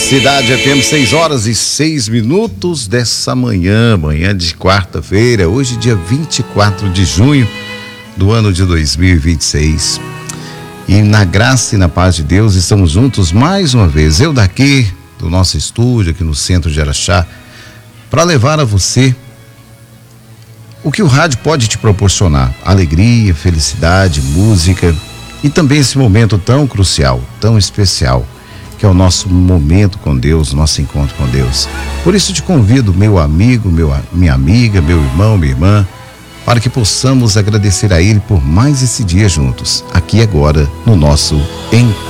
Cidade FM, 6h06 dessa manhã de quarta-feira, hoje dia 24 de junho do ano de 2026. E na graça e na paz de Deus estamos juntos mais uma vez, eu daqui do nosso estúdio aqui no centro de Araxá, para levar a você o que o rádio pode te proporcionar: alegria, felicidade, música e também esse momento tão crucial, tão especial, que é o nosso momento com Deus, nosso encontro com Deus. Por isso te convido, meu amigo, minha amiga, meu irmão, minha irmã, para que possamos agradecer a Ele por mais esse dia juntos, aqui agora no nosso encontro.